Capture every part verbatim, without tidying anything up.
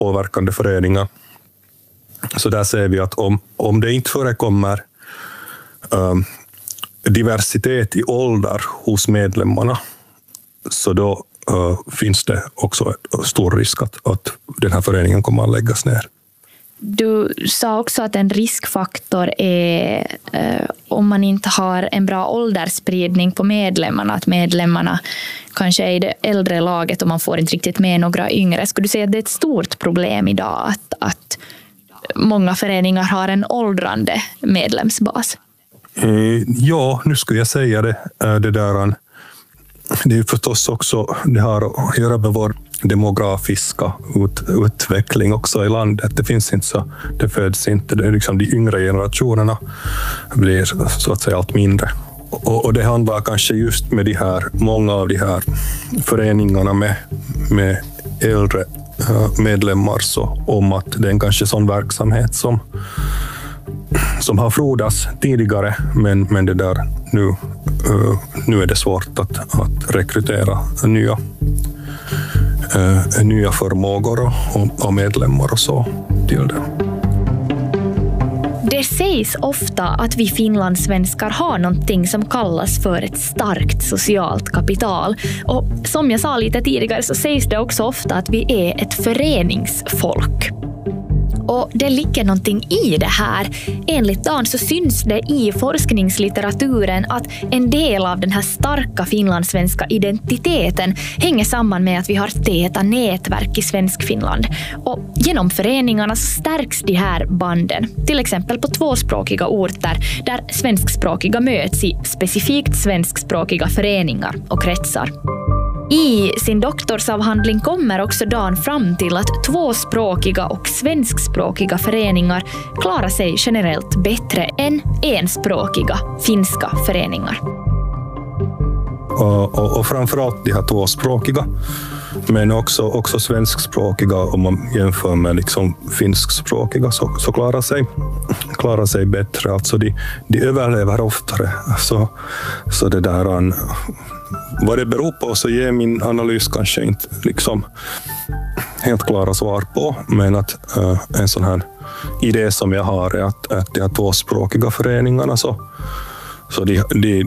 påverkande föreningar. Så där ser vi att om, om det inte förekommer um, diversitet i ålder hos medlemmarna, så då uh, finns det också en stor risk att, att den här föreningen kommer att läggas ner. Du sa också att en riskfaktor är eh, om man inte har en bra åldersspridning på medlemmarna, att medlemmarna kanske är i det äldre laget och man får inte riktigt med några yngre. Skulle du säga att det är ett stort problem idag att, att många föreningar har en åldrande medlemsbas? Eh, ja, nu skulle jag säga det. Det där, det är förstås också, det har att göra med vår demografiska ut, utveckling också i landet. Det finns inte så, det föds inte, det är liksom de yngre generationerna blir så att säga allt mindre. Och, och det handlar kanske just med de här, många av de här föreningarna med, med äldre medlemmar så om att det är en kanske sån verksamhet som som har frodats tidigare, men, men det där nu, uh, nu är det svårt att, att rekrytera nya, uh, nya förmågor och, och medlemmar och så till det. Det sägs ofta att vi finlandssvenskar har någonting som kallas för ett starkt socialt kapital. Och som jag sa lite tidigare så sägs det också ofta att vi är ett föreningsfolk. Och det ligger någonting i det här. Enligt Dan så syns det i forskningslitteraturen att en del av den här starka finlandssvenska identiteten hänger samman med att vi har täta nätverk i Svenskfinland. Och genom föreningarna så stärks de här banden. Till exempel på tvåspråkiga orter där svenskspråkiga möts i specifikt svenskspråkiga föreningar och kretsar. I sin doktorsavhandling kommer också Dan fram till att tvåspråkiga och svenskspråkiga föreningar klarar sig generellt bättre än enspråkiga finska föreningar. Och, och, och framförallt de här tvåspråkiga, men också, också svenskspråkiga om man jämför med liksom finskspråkiga så, så klarar, sig, klarar sig bättre. Alltså de, de överlever oftare. Så, så det där... En, vad det beror på så ger min analys kanske inte liksom helt klara svar på, men att uh, en sån här idé som jag har är att, att de här tvåspråkiga föreningarna så, så de, de,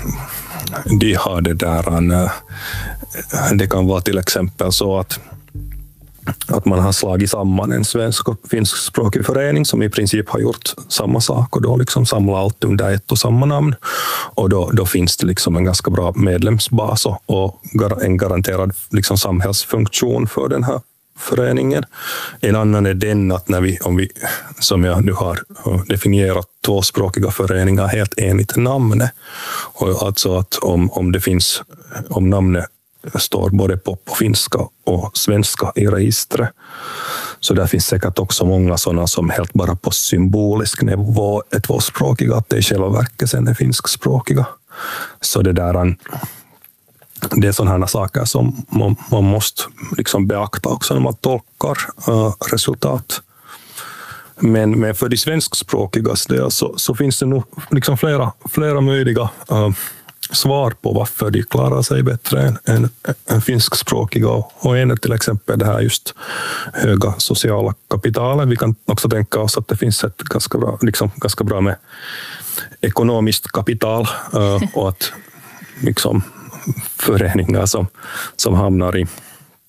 de har det där, uh, det kan vara till exempel så att att man har slagit samman en svensk och finskspråkig förening som i princip har gjort samma sak och då liksom samlar allt under ett och samma namn. Och då, då finns det liksom en ganska bra medlemsbas och, och en garanterad liksom samhällsfunktion för den här föreningen. En annan är den att när vi, om vi, som jag nu har definierat tvåspråkiga föreningar helt enligt namnet. Och alltså att om, om det finns, om namnet står både på, på finska och svenska i registret. Så där finns säkert också många sådana som helt bara på symbolisk nivå är tvåspråkiga, att det i själva verket sen är finskspråkiga. Så det där, det är sådana saker som man, man måste liksom beakta också när man tolkar uh, resultat. Men, men för de svenskspråkigas del så, så finns det nog liksom flera, flera möjliga uh, svar på varför de klarar sig bättre än, än, än finskspråkiga. Och en är till exempel det här just höga sociala kapitalet. Vi kan också tänka oss att det finns ett ganska bra, liksom, ganska bra med ekonomiskt kapital uh, och att liksom, föreningar som, som hamnar i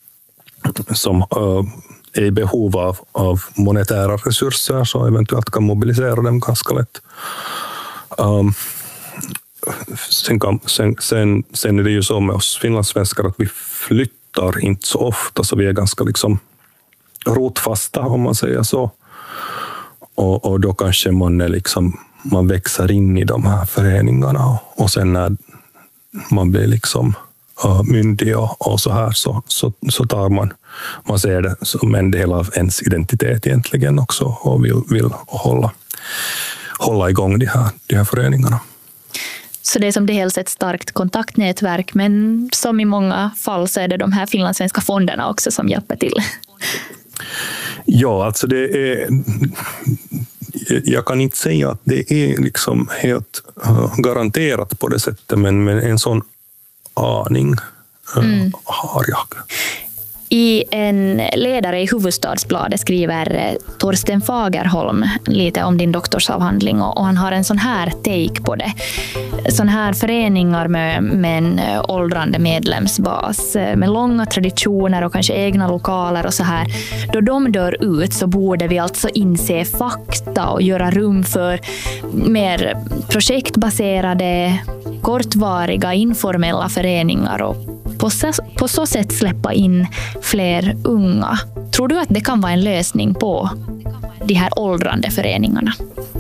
som uh, är i behov av, av monetära resurser så eventuellt kan mobilisera dem ganska lätt. Um, Sen, kan, sen, sen, sen är det ju så med oss finlandssvenskar att vi flyttar inte så ofta, så vi är ganska liksom rotfasta om man säger så. Och, och då kanske man, är liksom, man växer in i de här föreningarna och, och sen när man blir liksom uh, myndig och, och så här så, så, så tar man, man ser det som en del av ens identitet egentligen också och vill, vill hålla, hålla igång de här, de här föreningarna. Så det är som det helst ett starkt kontaktnätverk, men som i många fall så är det de här finlandssvenska fonderna också som hjälper till. Ja, alltså det är... Jag kan inte säga att det är liksom helt garanterat på det sättet, men, men en sån aning mm. har jag. I en ledare i Hufvudstadsbladet skriver Torsten Fagerholm lite om din doktorsavhandling och han har en sån här take på det. Sån här föreningar med, med en åldrande medlemsbas med långa traditioner och kanske egna lokaler och så här. Då de dör ut så borde vi alltså inse fakta och göra rum för mer projektbaserade, kortvariga, informella föreningar och på så, på så sätt släppa in fler unga. Tror du att det kan vara en lösning på de här åldrande föreningarna?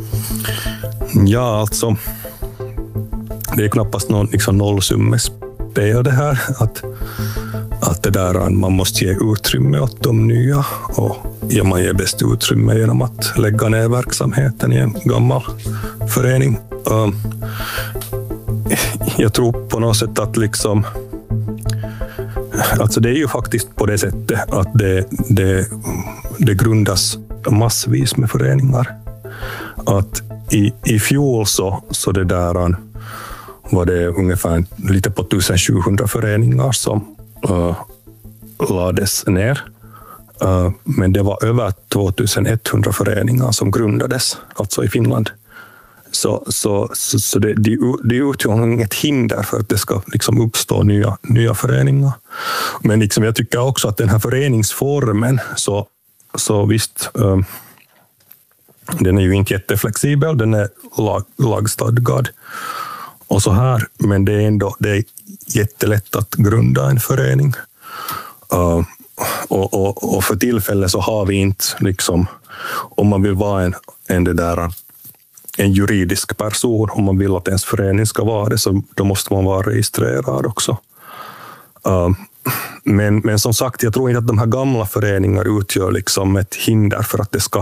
Ja, alltså det är knappast någon liksom nollsummespel det här. Att, att det där, man måste ge utrymme åt de nya och ja, man ger bäst utrymme genom att lägga ner verksamheten i en gammal förening. Um, jag tror på något sätt att liksom alltså det är ju faktiskt på det sättet att det, det, det grundas massvis med föreningar. Att i, i fjol så, så det där var det ungefär lite på sjuttonhundra föreningar som uh, lades ner. Uh, men det var över tvåtusenetthundra föreningar som grundades, alltså i Finland. Så, så, så, så det, det, det utgör inget hinder för att det ska liksom uppstå nya, nya föreningar. Men liksom jag tycker också att den här föreningsformen, så, så visst, um, den är ju inte jätteflexibel, den är lag, lagstadgad och så här, men det är ändå det är jättelätt att grunda en förening. Uh, och, och, och för tillfället så har vi inte, liksom, om man vill vara en, en det där en juridisk person, om man vill att ens förening ska vara det, så då måste man vara registrerad också. Uh, men, men som sagt, jag tror inte att de här gamla föreningar utgör liksom ett hinder för att det ska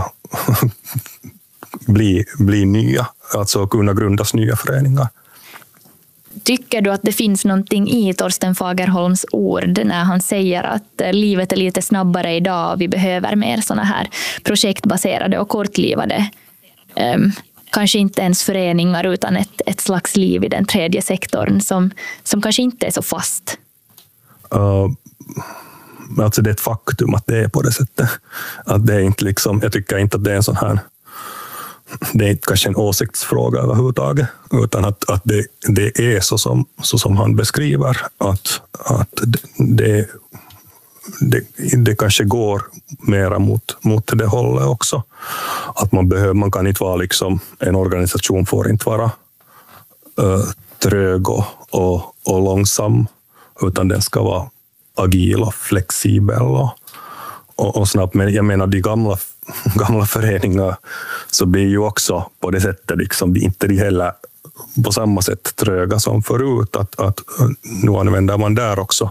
bli, bli nya, alltså kunna grundas nya föreningar. Tycker du att det finns någonting i Torsten Fagerholms ord när han säger att livet är lite snabbare idag och vi behöver mer såna här projektbaserade och kortlivade um, kanske inte ens föreningar utan ett, ett slags liv i den tredje sektorn som, som kanske inte är så fast? Uh, alltså det är ett faktum att det är på det sättet. Att det är inte liksom, jag tycker inte att det är en sån här, det är inte kanske en åsiktsfråga överhuvudtaget, utan att, att det, det är så som, så som han beskriver, att, att det, det, det kanske går mera mot, mot det hållet också. Att man behöver, man kan inte vara liksom, en organisation får inte vara uh, trög och, och, och långsam, utan den ska vara agil och flexibel och, och, och snabb. Men jag menar, de gamla, gamla föreningar så blir ju också på det sättet liksom, inte de heller på samma sätt tröga som förut. Att, att nu använder man där också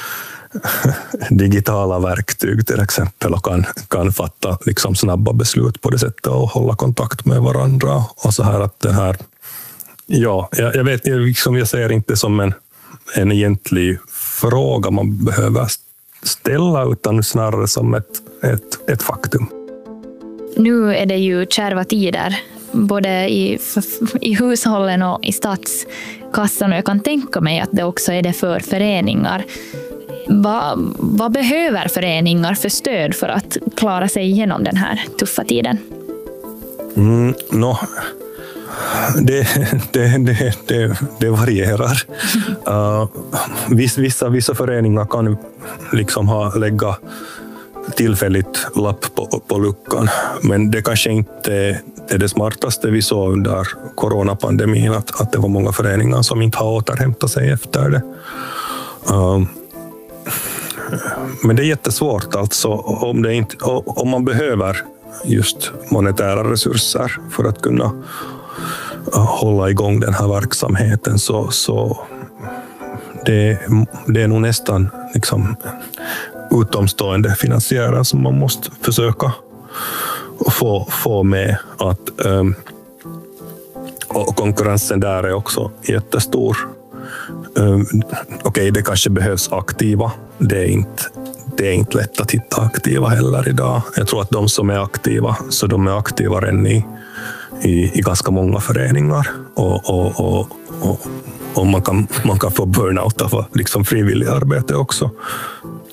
digitala verktyg till exempel och kan, kan fatta liksom snabba beslut på det sättet och hålla kontakt med varandra och så här att det här, ja, jag, jag vet liksom, jag ser inte som en, en egentlig fråga man behöver ställa utan snarare som ett, ett, ett faktum. Nu är det ju kärva tider både i, i hushållen och i statskassan och jag kan tänka mig att det också är det för föreningar. Vad, vad behöver föreningar för stöd för att klara sig igenom den här tuffa tiden? Mm, no. det, det, det, det, det varierar. Uh, vissa, vissa föreningar kan liksom ha, lägga tillfälligt lapp på, på luckan, men det kanske inte är det smartaste. Vi såg under coronapandemin att, att det var många föreningar som inte har återhämtat sig efter det. Uh, Men det är jättesvårt alltså om, det inte, om man behöver just monetära resurser för att kunna hålla igång den här verksamheten, så, så det, det är nog nästan liksom utomstående finansiärer som man måste försöka få, få med. Att, um, och konkurrensen där är också jättestor. Um, Okej, okay, det kanske behövs aktiva. Det är, inte, det är inte lätt att hitta aktiva heller idag. Jag tror att de som är aktiva, så de är aktiva än i, i, i ganska många föreningar. Och, och, och, och, och man, kan, man kan få burnout av liksom frivillig arbete också.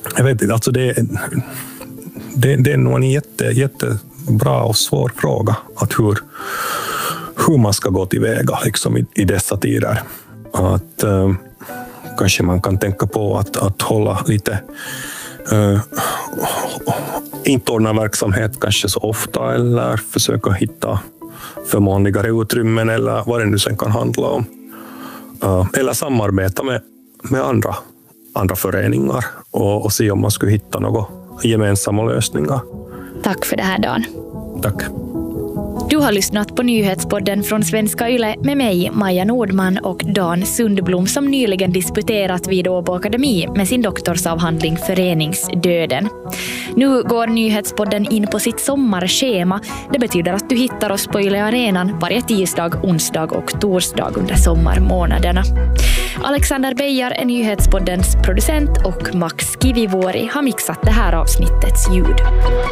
jag vet inte, alltså det, det, det är nog en jätte, jättebra och svår fråga. Att hur, hur man ska gå tillväga liksom i, i dessa tider. Att eh, kanske man kan tänka på att, att hålla lite Uh, inte ordna verksamhet kanske så ofta eller försöka hitta förmånligare utrymmen eller vad det nu sen kan handla om. Uh, eller samarbeta med, med andra, andra föreningar och, och se om man skulle hitta några gemensamma lösningar. Tack för det här, Dan. Tack. Du har lyssnat på nyhetspodden från Svenska Yle med mig, Maja Nordman, och Dan Sundblom som nyligen disputerat vid Åbo Akademi med sin doktorsavhandling Föreningsdöden. Nu går nyhetspodden in på sitt sommarschema. Det betyder att du hittar oss på Yle Arenan varje tisdag, onsdag och torsdag under sommarmånaderna. Alexander Beijar är nyhetspoddens producent och Max Kivivuori har mixat det här avsnittets ljud.